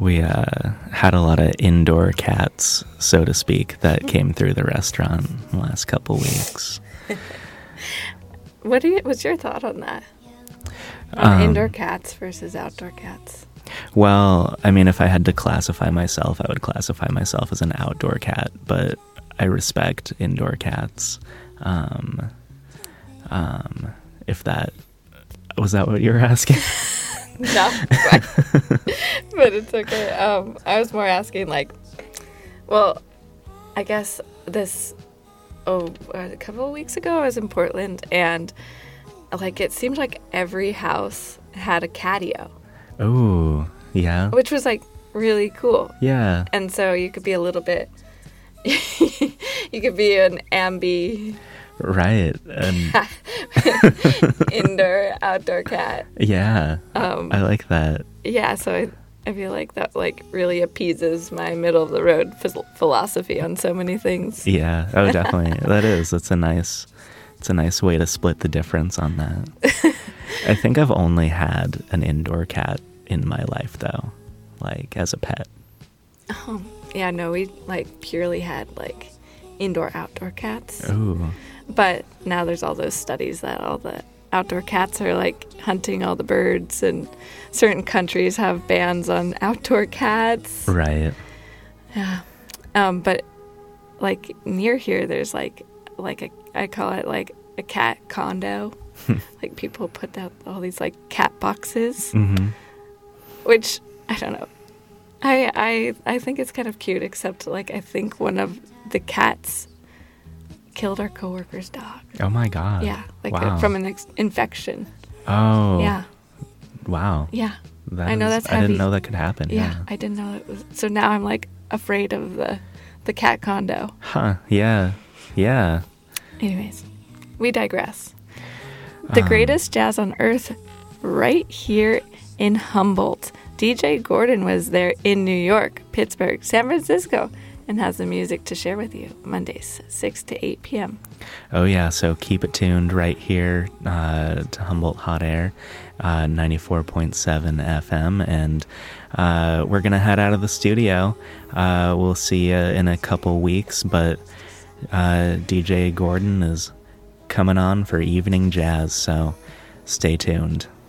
We had a lot of indoor cats, so to speak, that came through the restaurant the last couple weeks. What's your thought on that? On indoor cats versus outdoor cats? Well, I mean, if I had to classify myself, I would classify myself as an outdoor cat, but I respect indoor cats. If that... Was that what you were asking? No, but it's okay. I was more asking, like, well, I guess a couple of weeks ago I was in Portland, and like it seemed like every house had a catio. Oh, yeah. Which was like really cool. Yeah. And so you could be a little bit, you could be an ambi. Right. Indoor, outdoor cat. Yeah. I like that. Yeah, so I feel like that like really appeases my middle of the road philosophy on so many things. Yeah. Oh, definitely. That is. It's a nice way to split the difference on that. I think I've only had an indoor cat in my life though, like as a pet. Oh, yeah, no, we like purely had like indoor outdoor cats. Ooh. But now there's all those studies that all the outdoor cats are like hunting all the birds, and certain countries have bans on outdoor cats. Right. Yeah. But like near here, there's like I call it like a cat condo. Like people put out all these like cat boxes, which I don't know. I think it's kind of cute, except like I think one of the cats killed our coworker's dog. Oh my God. Yeah, like wow. from an infection. Oh. Yeah. Wow. Yeah. I know that's heavy. I didn't know that could happen. Yeah, I didn't know it was. So now I'm like afraid of the cat condo. Huh. Yeah. Yeah. Anyways, we digress. The greatest jazz on earth, right here in Humboldt. DJ Gordon was there in New York, Pittsburgh, San Francisco, and has the music to share with you Mondays, 6 to 8 p.m. Oh, yeah. So keep it tuned right here to Humboldt Hot Air, 94.7 FM. And we're going to head out of the studio. We'll see you in a couple weeks. But DJ Gordon is coming on for evening jazz. So stay tuned.